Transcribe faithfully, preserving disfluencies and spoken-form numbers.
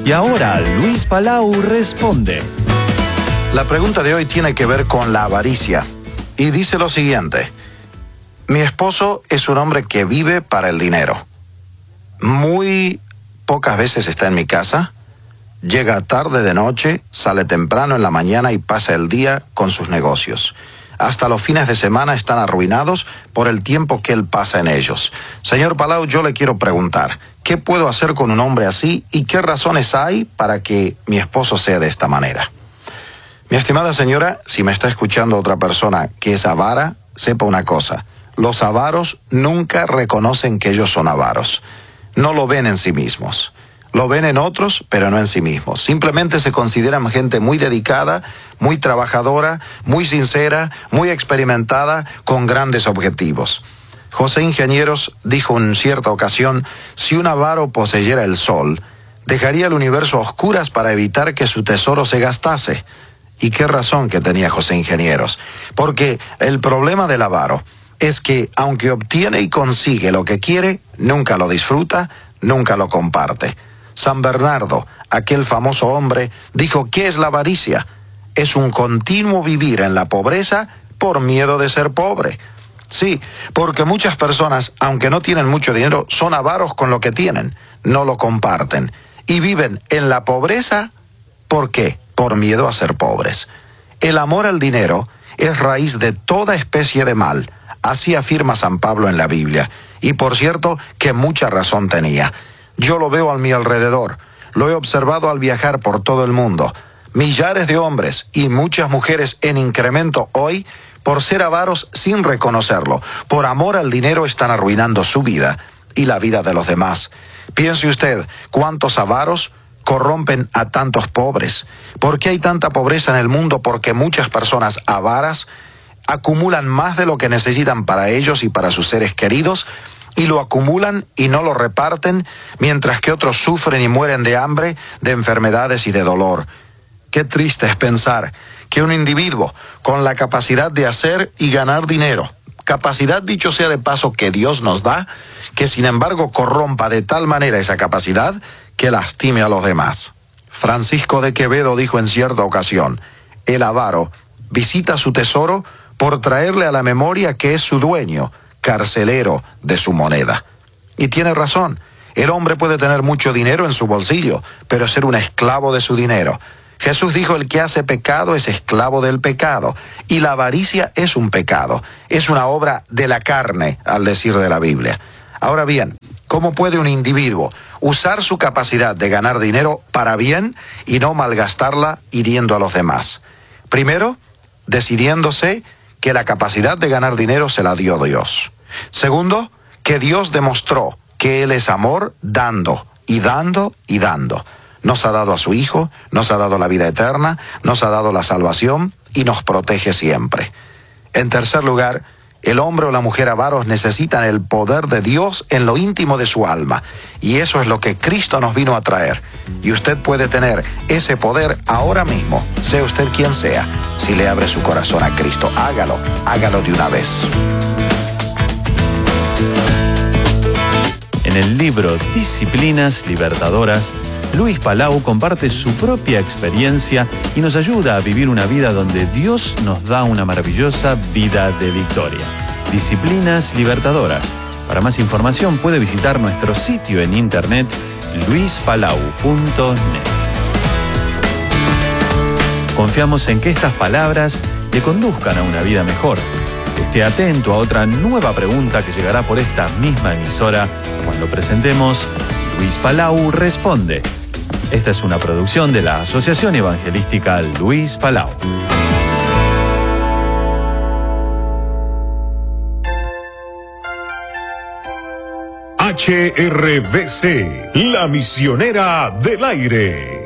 Y ahora Luis Palau responde. La pregunta de hoy tiene que ver con la avaricia y dice lo siguiente: mi esposo es un hombre que vive para el dinero. Muy pocas veces está en mi casa, llega tarde de noche, sale temprano en la mañana y pasa el día con sus negocios. Hasta los fines de semana están arruinados por el tiempo que él pasa en ellos. Señor Palau, yo le quiero preguntar, ¿qué puedo hacer con un hombre así y qué razones hay para que mi esposo sea de esta manera? Mi estimada señora, si me está escuchando otra persona que es avara, sepa una cosa: los avaros nunca reconocen que ellos son avaros. No lo ven en sí mismos. Lo ven en otros, pero no en sí mismos. Simplemente se consideran gente muy dedicada, muy trabajadora, muy sincera, muy experimentada, con grandes objetivos. José Ingenieros dijo en cierta ocasión: si un avaro poseyera el sol, dejaría el universo a oscuras para evitar que su tesoro se gastase. ¿Y qué razón que tenía José Ingenieros? Porque el problema del avaro es que, aunque obtiene y consigue lo que quiere, nunca lo disfruta, nunca lo comparte. San Bernardo, aquel famoso hombre, dijo: ¿qué es la avaricia? Es un continuo vivir en la pobreza por miedo de ser pobre. Sí, porque muchas personas, aunque no tienen mucho dinero, son avaros con lo que tienen, no lo comparten. Y viven en la pobreza, ¿por qué? Por miedo a ser pobres. El amor al dinero es raíz de toda especie de mal. Así afirma San Pablo en la Biblia. Y por cierto, que mucha razón tenía. Yo lo veo a mi alrededor, lo he observado al viajar por todo el mundo. Millares de hombres y muchas mujeres en incremento hoy, por ser avaros sin reconocerlo, por amor al dinero, están arruinando su vida y la vida de los demás. Piense usted, ¿cuántos avaros corrompen a tantos pobres? ¿Por qué hay tanta pobreza en el mundo? Porque muchas personas avaras acumulan más de lo que necesitan para ellos y para sus seres queridos, y lo acumulan y no lo reparten, mientras que otros sufren y mueren de hambre, de enfermedades y de dolor. Qué triste es pensar que un individuo con la capacidad de hacer y ganar dinero, capacidad, dicho sea de paso, que Dios nos da, que sin embargo corrompa de tal manera esa capacidad que lastime a los demás. Francisco de Quevedo dijo en cierta ocasión: el avaro visita su tesoro por traerle a la memoria que es su dueño, carcelero de su moneda. Y tiene razón. El hombre puede tener mucho dinero en su bolsillo, pero ser un esclavo de su dinero. Jesús dijo: el que hace pecado es esclavo del pecado. Y la avaricia es un pecado. Es una obra de la carne, al decir de la Biblia. Ahora bien, ¿cómo puede un individuo usar su capacidad de ganar dinero para bien y no malgastarla hiriendo a los demás? Primero, decidiéndose que la capacidad de ganar dinero se la dio Dios. Segundo, que Dios demostró que Él es amor dando y dando y dando. Nos ha dado a su Hijo, nos ha dado la vida eterna, nos ha dado la salvación y nos protege siempre. En tercer lugar, el hombre o la mujer avaros necesitan el poder de Dios en lo íntimo de su alma. Y eso es lo que Cristo nos vino a traer. Y usted puede tener ese poder ahora mismo, sea usted quien sea, si le abre su corazón a Cristo. Hágalo, hágalo de una vez. En el libro Disciplinas Libertadoras, Luis Palau comparte su propia experiencia y nos ayuda a vivir una vida donde Dios nos da una maravillosa vida de victoria. Disciplinas Libertadoras. Para más información puede visitar nuestro sitio en internet luis palau punto net. Confiamos en que estas palabras le conduzcan a una vida mejor. Esté atento a otra nueva pregunta que llegará por esta misma emisora cuando presentemos Luis Palau Responde. Esta es una producción de la Asociación Evangelística Luis Palau. H R V C, la misionera del aire.